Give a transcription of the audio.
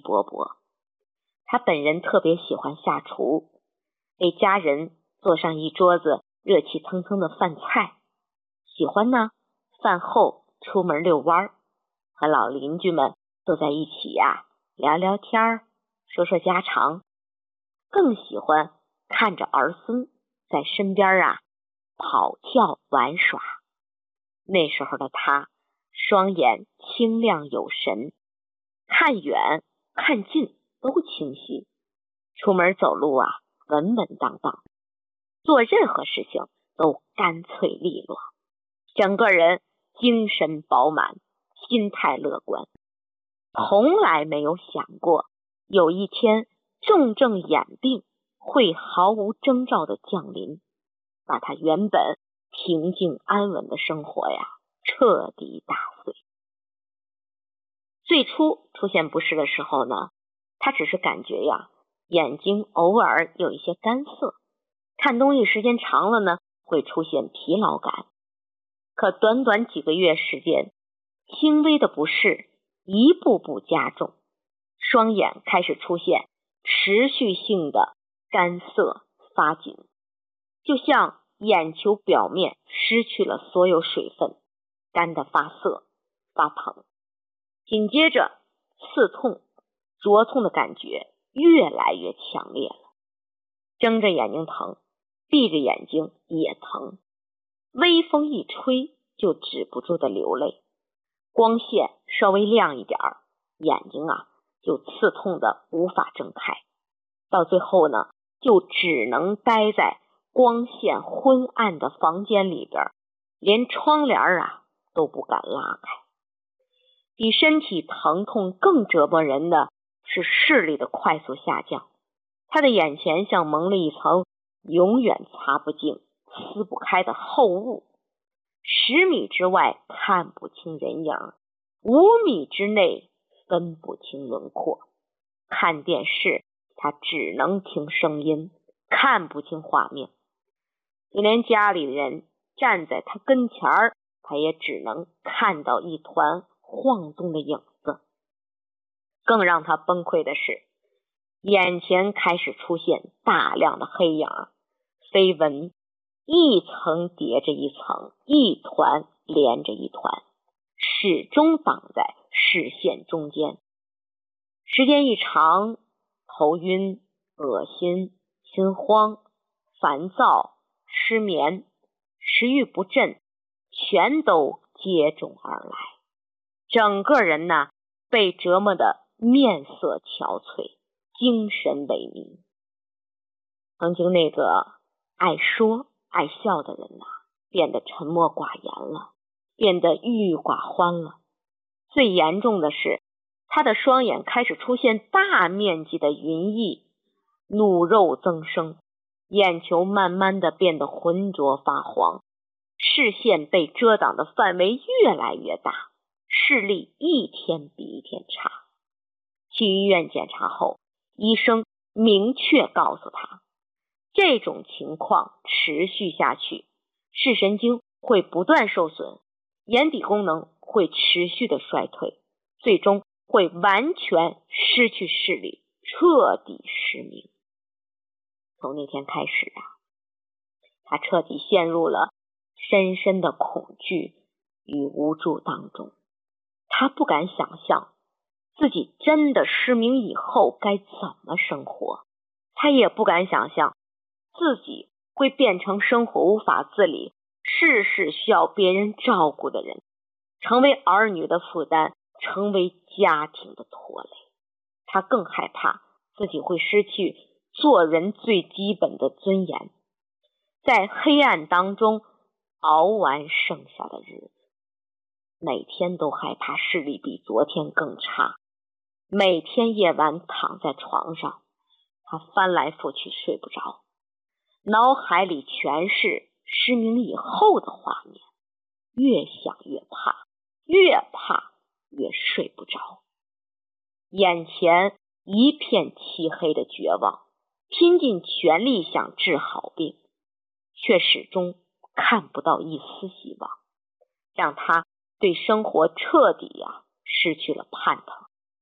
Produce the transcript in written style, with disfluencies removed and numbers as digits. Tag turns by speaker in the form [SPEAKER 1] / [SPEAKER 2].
[SPEAKER 1] 勃勃。他本人特别喜欢下厨，给家人做上一桌子热气腾腾的饭菜。喜欢呢，饭后出门遛弯，和老邻居们坐在一起聊聊天，说说家常。更喜欢看着儿孙在身边跑跳玩耍。那时候的他，双眼清亮有神，看远看近都清晰，出门走路稳稳当当，做任何事情都干脆利落，整个人精神饱满，心态乐观，从来没有想过有一天重症眼病会毫无征兆的降临，把他原本平静安稳的生活彻底打碎。最初出现不适的时候呢，他只是感觉眼睛偶尔有一些干涩，看东西时间长了呢，会出现疲劳感。可短短几个月时间，轻微的不适一步步加重，双眼开始出现持续性的干涩发紧，就像眼球表面失去了所有水分，干得发涩发疼。紧接着刺痛灼痛的感觉越来越强烈了，睁着眼睛疼，闭着眼睛也疼，微风一吹就止不住的流泪，光线稍微亮一点，眼睛就刺痛的无法睁开，到最后呢，就只能待在光线昏暗的房间里边，连窗帘都不敢拉开。比身体疼痛更折磨人的是视力的快速下降，他的眼前像蒙了一层永远擦不净撕不开的厚雾，10米之外看不清人影，5米之内分不清轮廓。看电视他只能听声音，看不清画面，就连家里的人站在他跟前他也只能看到一团晃动的影子。更让他崩溃的是，眼前开始出现大量的黑影，飞蚊一层叠着一层，一团连着一团，始终挡在视线中间。时间一长，头晕、恶心、心慌、烦躁、失眠、食欲不振全都接踵而来，整个人被折磨得面色憔悴，精神萎靡。曾经那个爱说爱笑的人变得沉默寡言了，变得郁郁寡欢了。最严重的是，他的双眼开始出现大面积的云翳，怒肉增生，眼球慢慢的变得浑浊发黄，视线被遮挡的范围越来越大，视力一天比一天差。去医院检查后，医生明确告诉他，这种情况持续下去，视神经会不断受损，眼底功能会持续的衰退，最终会完全失去视力，彻底失明。从那天开始他彻底陷入了深深的恐惧与无助当中。他不敢想象自己真的失明以后该怎么生活，他也不敢想象自己会变成生活无法自理，事事需要别人照顾的人，成为儿女的负担，成为家庭的拖累。他更害怕自己会失去做人最基本的尊严，在黑暗当中熬完剩下的日子。每天都害怕视力比昨天更差，每天夜晚躺在床上，他翻来覆去睡不着，脑海里全是失明以后的画面，越想越怕，越怕越睡不着。眼前一片漆黑的绝望，拼尽全力想治好病，却始终看不到一丝希望，让他对生活彻底失去了盼头。